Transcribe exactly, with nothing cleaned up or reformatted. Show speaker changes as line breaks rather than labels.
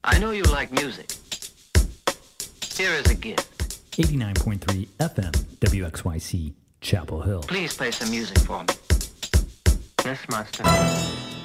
I know you like music. Here is a gift.
eighty-nine point three F M, W X Y C, Chapel Hill.
Please play some music for me. Yes, master.